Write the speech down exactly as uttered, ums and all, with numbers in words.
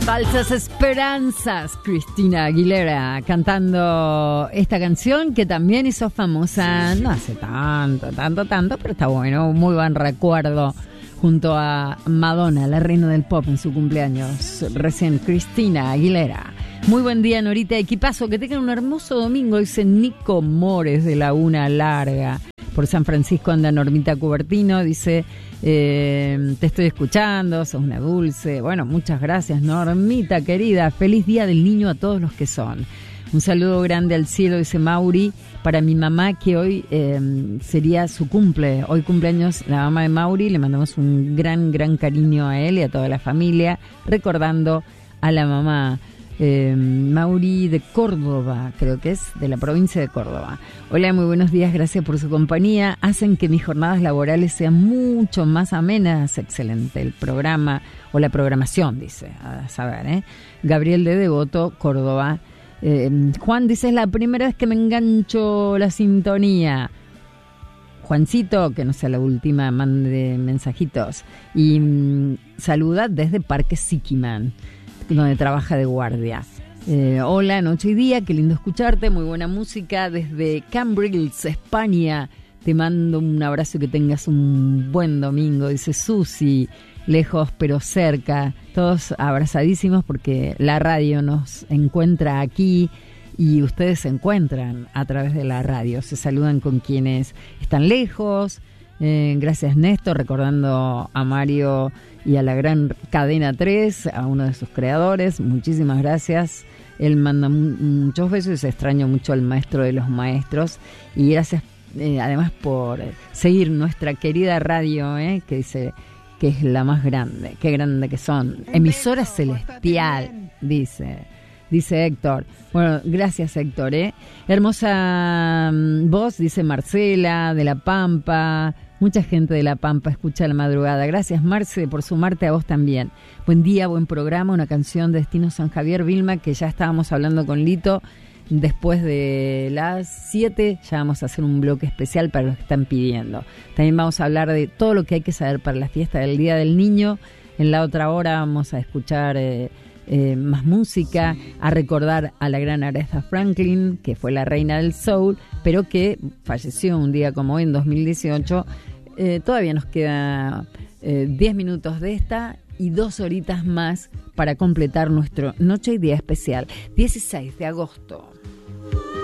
Falsas esperanzas, Cristina Aguilera cantando esta canción que también hizo famosa no hace tanto, tanto, tanto, pero está bueno, un muy buen recuerdo junto a Madonna, la reina del pop en su cumpleaños, recién Cristina Aguilera. Muy buen día, Norita, equipazo, que tengan un hermoso domingo, dice Nico Mores de Laguna Larga. Por San Francisco anda Normita Cubertino, dice, eh, te estoy escuchando, sos una dulce. Bueno, muchas gracias, Normita querida. Feliz Día del Niño a todos los que son. Un saludo grande al cielo, dice Mauri, para mi mamá, que hoy eh, sería su cumple. Hoy cumpleaños la mamá de Mauri, le mandamos un gran, gran cariño a él y a toda la familia, recordando a la mamá. Eh, Mauri de Córdoba, creo que es de la provincia de Córdoba. Hola, muy buenos días, gracias por su compañía. Hacen que mis jornadas laborales sean mucho más amenas. Excelente el programa o la programación, dice, a saber, ¿eh? Gabriel de Devoto, Córdoba. Eh, Juan dice, es la primera vez que me engancho la sintonía. Juancito, que no sea la última, mande mensajitos. Y mmm, saluda desde Parque Siquiman, donde trabaja de guardia. Eh, hola, noche y día, qué lindo escucharte, muy buena música desde Cambrils, España. Te mando un abrazo y que tengas un buen domingo, dice Susi, lejos pero cerca, todos abrazadísimos porque la radio nos encuentra aquí y ustedes se encuentran a través de la radio, se saludan con quienes están lejos. Eh, gracias, Néstor, recordando a Mario y a la gran Cadena tres, a uno de sus creadores, muchísimas gracias. Él manda mu- muchos besos y se extraña mucho al maestro de los maestros. Y gracias eh, además por seguir nuestra querida radio, eh, que dice que es la más grande, qué grande que son. Emisora celestial, dice. Dice Héctor. Bueno, gracias, Héctor, ¿eh? Hermosa um, voz, dice Marcela, de La Pampa. Mucha gente de La Pampa escucha la madrugada. Gracias, Marce, por sumarte a vos también. Buen día, buen programa, una canción de Destino San Javier, Vilma, que ya estábamos hablando con Lito. Después de las siete ya vamos a hacer un bloque especial para los que están pidiendo. También vamos a hablar de todo lo que hay que saber para la fiesta del Día del Niño. En la otra hora vamos a escuchar eh, eh, más música, a recordar a la gran Aretha Franklin, que fue la reina del soul, pero que falleció un día como hoy, en dos mil dieciocho. Eh, todavía nos queda eh, diez minutos de esta y dos horitas más para completar nuestro Noche y Día especial, dieciséis de agosto.